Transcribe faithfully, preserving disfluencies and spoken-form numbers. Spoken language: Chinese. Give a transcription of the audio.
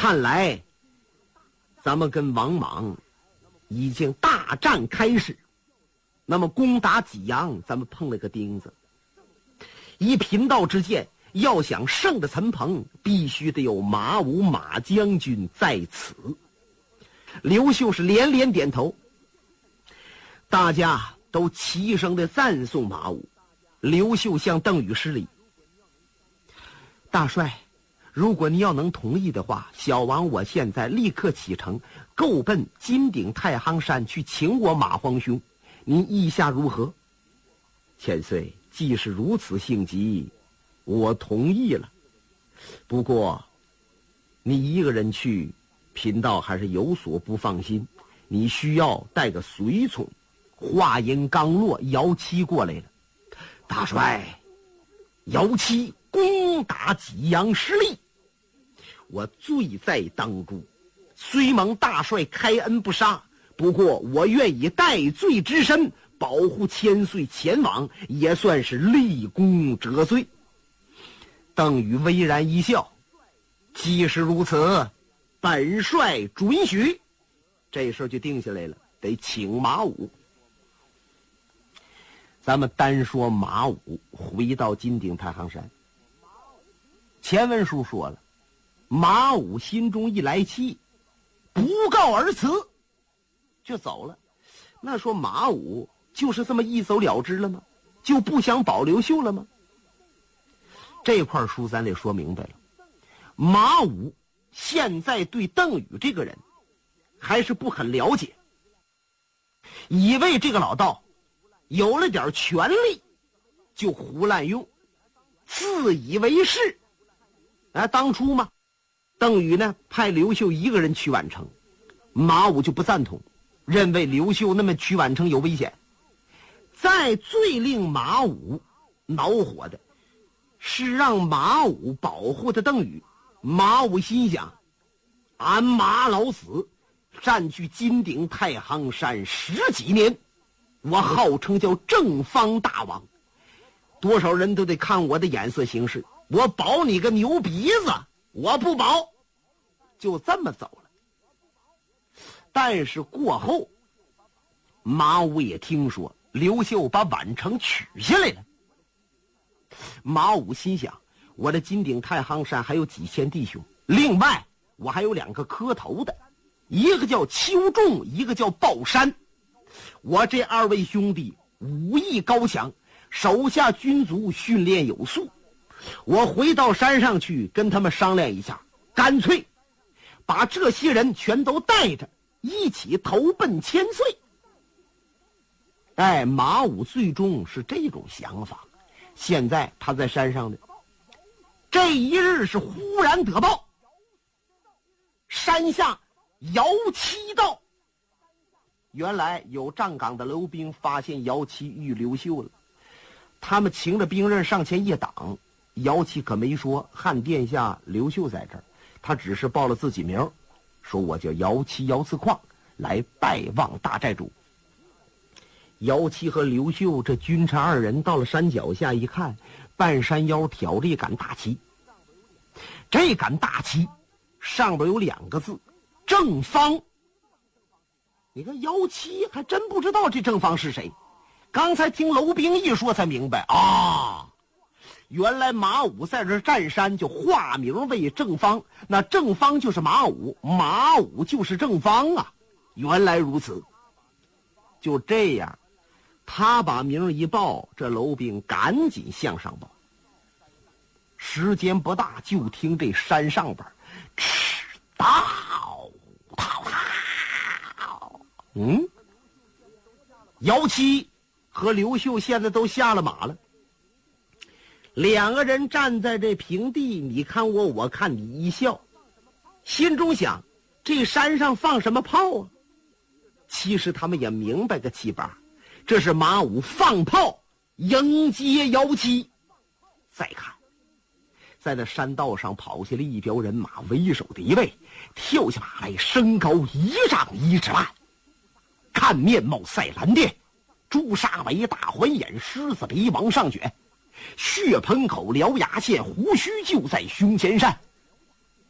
看来咱们跟王莽已经大战开始，那么攻打济阳，咱们碰了个钉子。以贫道之见，要想胜得陈鹏，必须得有马武马将军在此。刘秀是连连点头，大家都齐声的赞颂马武。刘秀向邓禹施礼：大帅，如果你要能同意的话，小王我现在立刻启程，够奔金顶太行山去请我马皇兄，您意下如何？千岁，既是如此性急，我同意了。不过你一个人去，贫道还是有所不放心，你需要带个随从。话音刚落，姚七过来了。大帅，姚七攻打济阳失利，我罪在当诛，虽蒙大帅开恩不杀，不过我愿以戴罪之身保护千岁前往，也算是立功折罪。邓禹巍然一笑：既是如此，本帅准许。这事就定下来了，得请马武。咱们单说马武回到金顶太行山，前文书说了，马武心中一来气，不告而辞就走了。那说马武就是这么一走了之了吗？就不想保刘秀了吗？这块书咱得说明白了，马武现在对邓禹这个人还是不很了解，以为这个老道有了点权力就胡乱用，自以为是。啊，当初嘛，邓禹呢派刘秀一个人去宛城，马武就不赞同，认为刘秀那么去宛城有危险。再最令马武恼火的是让马武保护的邓禹。马武心想，俺马老死占据金顶太行山十几年，我号称叫正方大王，多少人都得看我的眼色行事，我保你个牛鼻子，我不保。就这么走了。但是过后马武也听说刘秀把宛城取下来了。马武心想，我的金顶太行山还有几千弟兄，另外我还有两个磕头的，一个叫邱仲，一个叫鲍山。我这二位兄弟武艺高强，手下军卒训练有素，我回到山上去跟他们商量一下，干脆把这些人全都带着一起投奔千岁。哎，马武最终是这种想法。现在他在山上呢，这一日是忽然得报，山下姚七到。原来有站岗的楼兵发现姚七遇刘秀了，他们请了兵刃上前一挡。姚七可没说汉殿下刘秀在这儿，他只是报了自己名，说我叫姚七姚次矿，来拜望大寨主。姚七和刘秀这君臣二人到了山脚下一看，半山腰挑着一杆大旗，这杆大旗上边有两个字正方。你看姚七还真不知道这正方是谁，刚才听楼兵一说才明白啊，原来马武在这占山就化名为正方，那正方就是马武，马武就是正方啊，原来如此。就这样他把名一报，这楼兵赶紧向上报。时间不大，就听这山上边吃到到到，嗯，姚七和刘秀现在都下了马了，两个人站在这平地，你看我我看你，一笑，心中想这山上放什么炮啊？其实他们也明白个七八，这是马武放炮迎接姚七。再看在那山道上跑下来一彪人马，为首的一位跳下马来，身高一丈一尺半，看面貌赛蓝靛，朱砂眉大环眼，狮子鼻往上卷，血盆口獠牙线，胡须就在胸前上。